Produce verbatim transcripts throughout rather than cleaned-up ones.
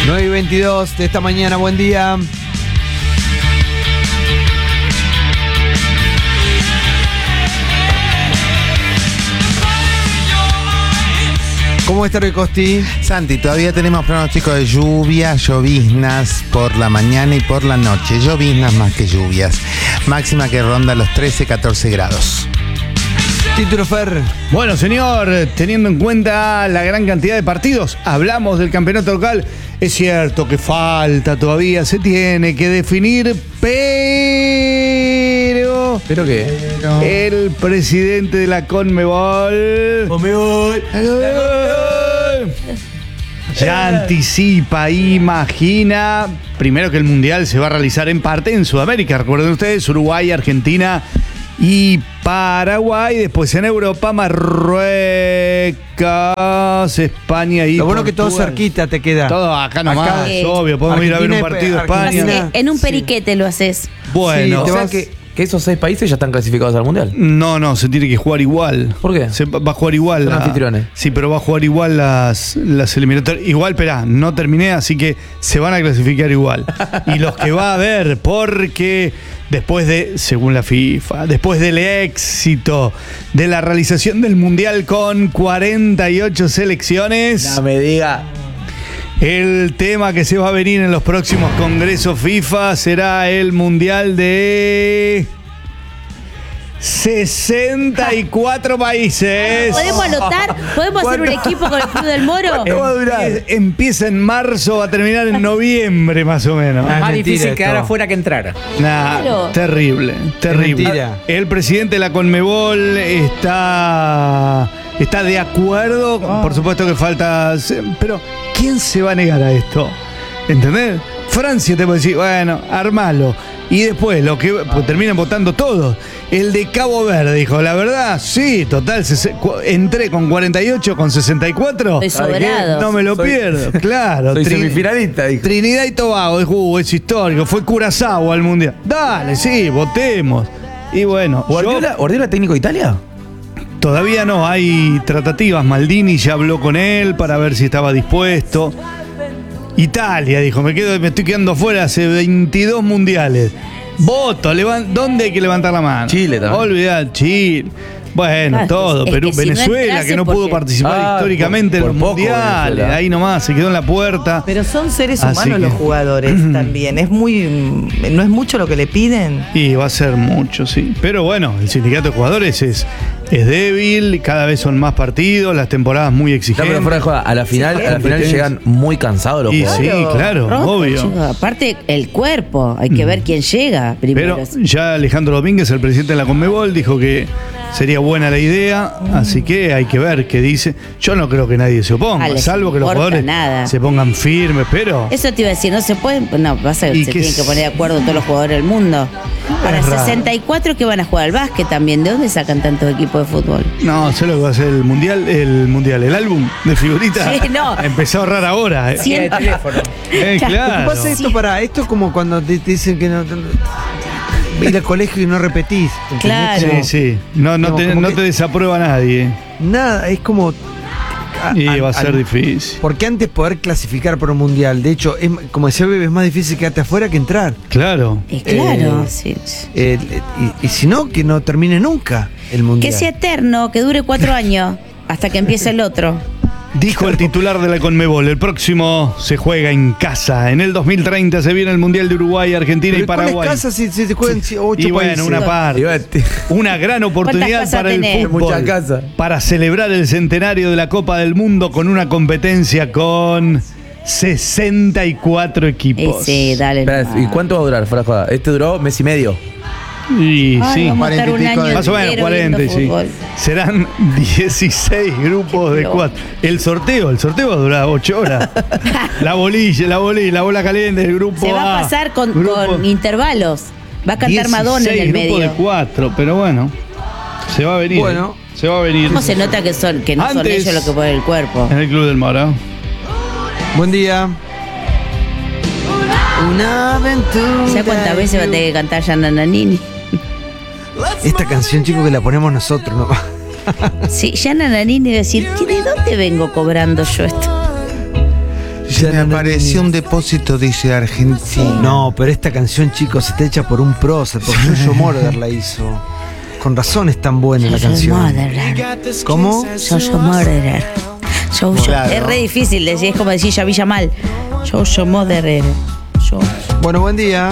nueve y veintidós de esta mañana, buen día. ¿Cómo está Recosti? Santi, todavía tenemos pronóstico de lluvia, lloviznas por la mañana y por la noche. Lloviznas más que lluvias. Máxima que ronda los trece, catorce grados. Título Fer. Bueno, señor, teniendo en cuenta la gran cantidad de partidos, hablamos del campeonato local. Es cierto que falta todavía, se tiene que definir, pero... ¿Pero qué? El presidente de la Conmebol... Conmebol. Ya anticipa, imagina, primero que el Mundial se va a realizar en parte en Sudamérica. Recuerden ustedes, Uruguay, Argentina y Paraguay. Después en Europa, Marruecos, España y Lo bueno Portugal. que todo cerquita te queda. Todo acá nomás, Acá, es obvio. Podemos ir a ver un partido de Argentina, España. En un periquete lo haces. Bueno, Sí, te O sea vas- que, que esos seis países ya están clasificados al Mundial. no, no, se tiene que jugar igual. ¿Por qué? Se va a jugar igual. Son la- anfitriones. Sí, pero va a jugar igual las, las eliminatorias. Igual, esperá, no terminé, así que se van a clasificar igual. Y los que va a haber, porque después de, según la FIFA, después del éxito de la realización del Mundial con cuarenta y ocho selecciones, No me diga. el tema que se va a venir en los próximos congresos FIFA será el Mundial de sesenta y cuatro países. ¿Podemos anotar? ¿Podemos hacer un equipo con el Club del Moro? Empie- Empieza en marzo, va a terminar en noviembre más o menos. Ah, Más mentira difícil esto. quedar afuera que entrar. Nah, Claro. terrible, terrible. mentira. El presidente de la Conmebol está, está de acuerdo. Por supuesto que falta. Pero, ¿quién se va a negar a esto? ¿Entendés? Francia te puede decir, bueno, armalo. Y después, lo que pues, terminan votando todos. El de Cabo Verde dijo, la verdad, sí, total, sese- cu- entré con cuarenta y ocho, con sesenta y cuatro. Estoy sobrado. No me lo Soy- pierdo, claro. Soy Tri- semifinalista, dijo. Trinidad y Tobago, dijo, uh, es histórico, fue Curazao al Mundial. Dale, sí, votemos. Y bueno, ¿Guardiola, yo- ¿Guardiola técnico de Italia? todavía no, hay tratativas. Maldini ya habló con él para ver si estaba dispuesto. Italia, dijo, me quedo, me estoy quedando afuera hace veintidós mundiales. Voto, levan- ¿dónde hay que levantar la mano? Chile también. Olvidar, Chile. Bueno, Ah, todo, es Perú, que si no Venezuela, entrase, que no porque- pudo participar Ah, históricamente por- en los por poco mundiales. Venezuela. Ahí nomás, se quedó en la puerta. Pero son seres Así humanos que- los jugadores también. Es muy. No es mucho lo que le piden. Y va a ser mucho, sí. Pero bueno, el sindicato de jugadores es, es débil, cada vez son más partidos, las temporadas muy No, exigentes. pero fuera de joda, a la final, a la final competencia. llegan muy cansados los Y jugadores. sí, claro, Roto, obvio. chico. Aparte, el cuerpo. Hay que ver quién llega primero. Pero ya Alejandro Domínguez, el presidente de la Conmebol, dijo que sería buena la idea, así que hay que ver qué dice. Yo no creo que nadie se oponga, Ah, les salvo que los importa jugadores nada. se pongan firmes, pero Eso te iba a decir, no se pueden. No, pasa que ¿Y se qué tienen que es? poner de acuerdo todos los jugadores del mundo. Para Es raro. sesenta y cuatro que van a jugar al básquet también. ¿De dónde sacan tantos equipos de fútbol? no, sé lo que va a hacer el mundial, el mundial, el álbum de figuritas. Sí, no. Empezó a ahorrar ahora. eh. Sí. El teléfono. Eh, Claro. claro. ¿Qué pasa esto para? Esto es como cuando te, te dicen que no. Ir al colegio y no repetís. ¿entendés? Claro. Sí, sí. No, no, Como- te, como no que- te desaprueba nadie. Nada, es como. a- Y a- va a ser al- difícil. Porque antes poder clasificar por un mundial, de hecho, es, como decía Bebe, es más difícil quedarte afuera que entrar. Claro. Es claro, Eh, sí. Eh, y, y si no, que no termine nunca el mundial. Que sea eterno, que dure cuatro años hasta que empiece el otro. Dijo el titular de la Conmebol, el próximo se juega en casa. En el dos mil treinta se viene el Mundial de Uruguay, Argentina Pero y ¿cuál es Paraguay. casa si, si se juegan ocho Y bueno, países? una parte. Ivete. Una gran oportunidad casas para el tenés? fútbol. Muchas casas. Para celebrar el centenario de la Copa del Mundo con una competencia con sesenta y cuatro Eh, equipos. sí, dale. Espera, nomás. ¿y cuánto va a durar, fuera de joda? Este duró mes y medio. Y Ay, sí, vamos a estar un cuarenta y pico año de- más o menos entero cuarenta, viendo sí. fútbol. Serán dieciséis grupos de loco. cuatro. El sorteo, el sorteo va a durar ocho horas. La bolilla, la bolilla, la bola caliente, el grupo Se va A, a pasar con, grupo- con intervalos. Va a cantar Madonna en el dieciséis grupos medio. de cuatro, pero bueno, se va a venir. Bueno. ¿eh? Se va a venir. ¿Cómo se nota que son que no son Antes- ellos los que ponen el cuerpo? En el Club del Moro. Buen día. Una aventura. ¿Sabes cuántas veces va a tener que cantar Gianna Nannini? Esta canción, chicos, que la ponemos nosotros, ¿no? Sí, Gianna Nannini va a decir, ¿de dónde vengo cobrando yo esto? Se me apareció un depósito, dice Argentina. No, pero esta canción, chicos, está hecha por un prócer, porque Jojo Moroder la hizo. Con razón es tan buena la Jojo canción. Moroder. ¿Cómo? Jojo Moroder. Jojo- Claro. Es re difícil decir, es como decir ya Villa mal. Jojo Moroder. Yo. Bueno, buen día.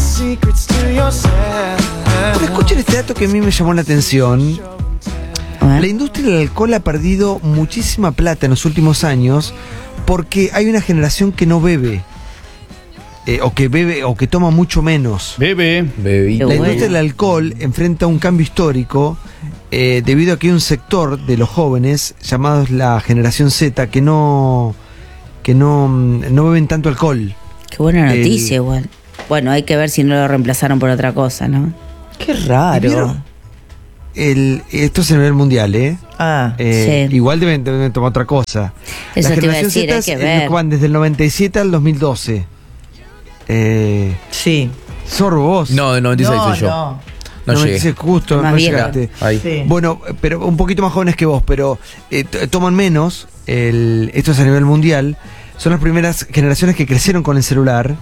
Bueno, escuchen este dato que a mí me llamó la atención. A ver. La industria del alcohol ha perdido muchísima plata en los últimos años porque hay una generación que no bebe. Eh, o que bebe o que toma mucho menos. Bebé. Bebito. La Bueno. industria del alcohol enfrenta un cambio histórico eh, debido a que hay un sector de los jóvenes llamados la generación Z que no que no, no beben tanto alcohol. Qué buena El- noticia igual. Bueno, hay que ver si no lo reemplazaron por otra cosa, ¿no? Qué ¿Y raro. vieron? El, esto es a nivel mundial, ¿eh? Ah, Eh, Sí. Igual deben, deben tomar otra cosa. Eso la te iba a generación decir, Z hay es que el ver. que van desde el noventa y siete al dos mil doce. Eh, sí. Sorbo vos. No, de noventa y seis no, soy yo. no. No, noventa y llegué. seis, justo, Más no vieja. llegaste. Ahí. Sí. Bueno, pero un poquito más jóvenes que vos, pero eh, t- toman menos. El, esto es a nivel mundial. Son las primeras generaciones que crecieron con el celular.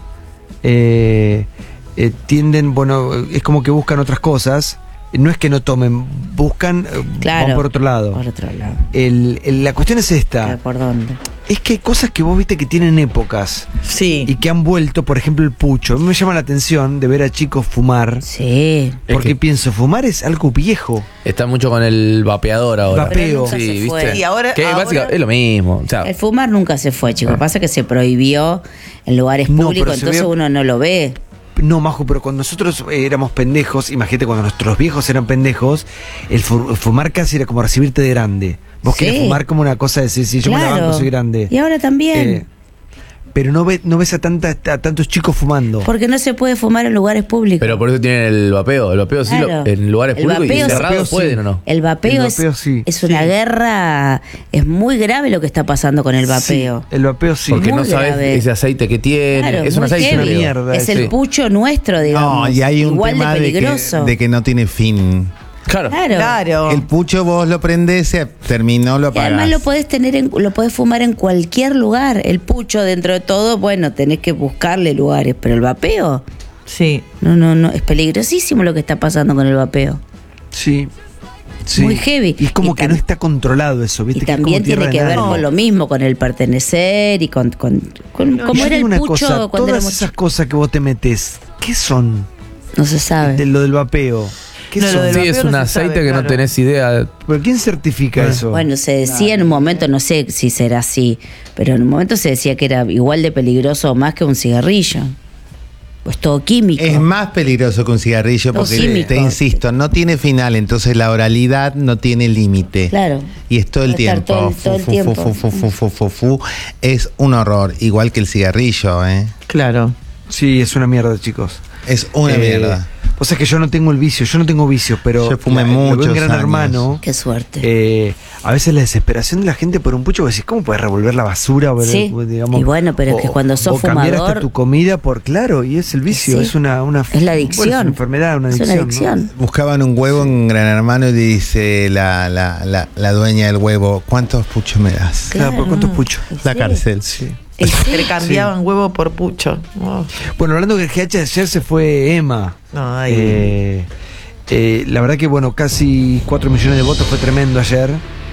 Eh, eh, tienden, bueno, es como que buscan otras cosas. No es que no tomen, buscan, eh, Claro. van por otro lado. Por otro lado. El- el- la cuestión es esta. ¿Por dónde? Es que hay cosas que vos viste que tienen épocas Sí. y que han vuelto, por ejemplo, el pucho. A mí me llama la atención de ver a chicos fumar. Sí. Es Porque que pienso, fumar es algo viejo. está mucho con el vapeador ahora. Vapeo. Pero nunca Sí, se fue. ¿viste? Y ahora- Que ahora- básicamente es lo mismo. O sea, El fumar nunca se fue, chicos. Pasa que se prohibió en lugares No, públicos, pero se entonces ve- uno no lo ve. No, Majo, pero cuando nosotros eh, éramos pendejos, imagínate cuando nuestros viejos eran pendejos, el fu- fumar casi era como recibirte de grande. Vos Sí. querés fumar como una cosa de decir, si yo me la Claro. banco, soy grande. Y ahora también. Eh, pero no, ve, no ves a, tanta, a tantos chicos fumando. Porque no se puede fumar en lugares públicos. pero por eso tienen el vapeo. El vapeo sí, Claro. lo- en lugares El públicos y vapeo sí. cerrados El vapeo pueden sí. o no. El vapeo, El es, vapeo sí. es una guerra, es muy grave lo que está pasando con el vapeo. Sí, el vapeo sí. Porque muy no sabes grave. ese aceite que tiene. Claro, es un muy aceite. heavy. una mierda, Es sí. el pucho nuestro, digamos. No, y hay un igual tema de de que, peligroso. de que no tiene fin. Claro. Claro. Claro. El pucho vos lo prendés, se terminó, lo Y apagás. además lo podés tener en, lo podés fumar en cualquier lugar. El pucho, dentro de todo, bueno, tenés que buscarle lugares, pero el vapeo, Sí. no, no, no, es peligrosísimo lo que está pasando con el vapeo. Sí. Sí. Muy heavy. Y es como Y que tam- no está controlado eso, Y ¿viste? Que es también como tierra tiene que de ver nadie. con lo mismo, con el pertenecer y con, con, con- Y cómo yo era digo el una pucho cosa, cuando todas éramos esas chicos. cosas que vos te metes, ¿qué son? No se sabe. De lo del vapeo. ¿Qué No, lo son? del Sí, vapeo es no un se aceite sabe, que no claro. tenés idea. ¿Pero quién certifica eso? Bueno, se decía en un momento, no sé si será así, pero en un momento se decía que era igual de peligroso o más que un cigarrillo. Pues todo químico. Es más peligroso que un cigarrillo Los porque, químicos. te insisto, no tiene final, entonces la oralidad no tiene límite. Claro. Y es todo el Va a estar tiempo. todo el- todo el Fu, fu, tiempo. fu, fu, fu, fu, fu, fu. Es un horror, igual que el cigarrillo, ¿eh? Claro. Sí, es una mierda, chicos. Es una Eh, mierda. O sea que yo no tengo el vicio, yo no tengo vicios, pero Yo fumé la- lo veo en muchos Gran años. Hermano. Qué suerte. eh, a veces la desesperación de la gente por un pucho, vos decís, ¿cómo puedes revolver la basura? O, Sí. digamos, Y bueno, pero es o- que cuando sos o cambiar hasta fumador- tu comida por, claro, y es el vicio, Sí. es una, una Es la adicción. bueno, es una enfermedad, una Es adicción. una ¿no? adicción. Buscaban un huevo en Gran Hermano y dice la, la, la, la dueña del huevo, ¿cuántos puchos me das? Claro, ¿por cuántos puchos? La Sí. cárcel. Sí. ¿En serio? Le cambiaban huevo por pucho. Oh. Bueno, hablando que el G H ayer se fue Emma. No, ay. Eh, eh, la verdad que, bueno, casi cuatro millones de votos, fue tremendo ayer.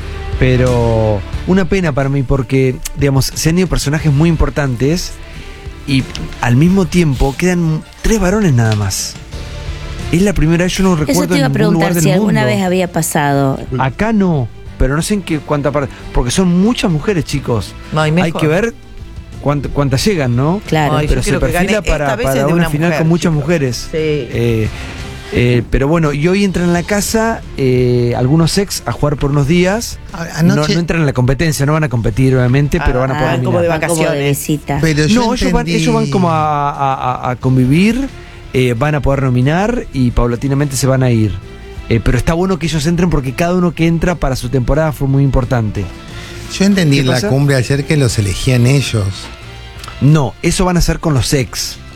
Pero una pena para mí porque, digamos, se han ido personajes muy importantes y al mismo tiempo quedan tres varones nada más. Es la primera vez, yo no recuerdo Eso te iba a en ningún lugar preguntar del si alguna mundo. vez había pasado. Acá no, pero no sé en qué cuánta parte, porque son muchas mujeres, chicos. No, y Hay mejor. que ver cuánto- cuántas llegan, ¿no? Claro. Ay, yo Pero se quiero que perfila gane. Esta para, vez para es de una una final mujer, con muchas chicos. mujeres. Sí. Eh, eh, pero bueno, y hoy entran en la casa eh, algunos ex a jugar por unos días. A- No, Anoche, no entran en la competencia, no van a competir obviamente, pero van a poder Ah, como de dominar. Van como de vacaciones. visita. pero yo No, ellos van, entendí- ellos van como a, a- a- a convivir, eh, van a poder nominar y paulatinamente se van a ir. Eh, pero está bueno que ellos entren porque cada uno que entra para su temporada fue muy importante. Yo entendí ¿Qué en la pasa? cumbre ayer que los elegían ellos. No, eso van a hacer con los ex.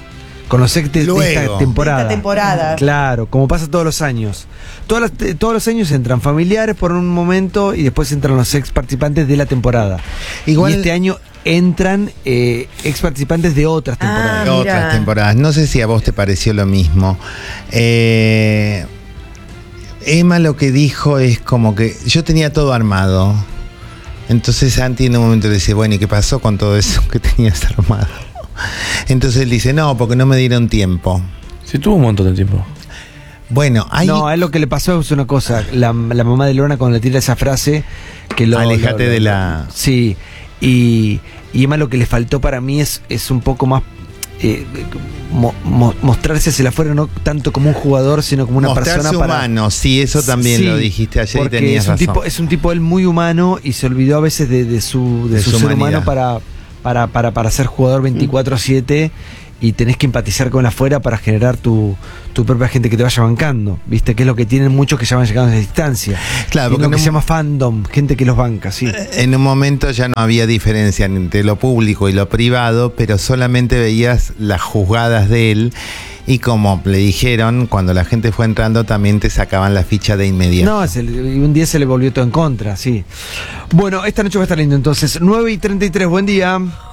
con los ex de, de Luego. esta temporada. De esta temporada. Claro, como pasa todos los años. Todas las- todos los años entran familiares por un momento y después entran los ex participantes de la temporada. Igual- y este año entran eh, ex participantes de otras Ah, temporadas. De otras mira. temporadas. No sé si a vos te pareció lo mismo. Eh, Emma lo que dijo es como que yo tenía todo armado. Entonces Santi en un momento le dice, bueno, ¿y qué pasó con todo eso que tenías armado? Entonces él dice, no, porque no me dieron tiempo. Sí, tuvo un montón de tiempo. Bueno, hay... No, a él lo que le pasó es una cosa. La, la mamá de Lorna cuando le tira esa frase que lo... Alejate lo- lo- de la- Sí, y, y Emma lo que le faltó para mí es, es un poco más... eh, mo- mo- mostrarse hacia afuera no tanto como un jugador, sino como una mostrarse persona para... humano, sí, eso también Sí, lo dijiste ayer y porque tenías es un razón. tipo es un tipo él muy humano y se olvidó a veces de, de su de, De su, su ser humanidad. humano para para, para, para ser jugador veinticuatro siete y tenés que empatizar con afuera para generar tu, tu propia gente que te vaya bancando, ¿viste? Que es lo que tienen muchos que ya van llegando a distancia. Claro, Y porque lo que no- se llama fandom, gente que los banca, sí. En un momento ya no había diferencia entre lo público y lo privado, pero solamente veías las juzgadas de él y como le dijeron, cuando la gente fue entrando también te sacaban la ficha de inmediato. No, se le- y un día se le volvió todo en contra, sí. Bueno, esta noche va a estar lindo entonces. nueve y treinta y tres, buen día.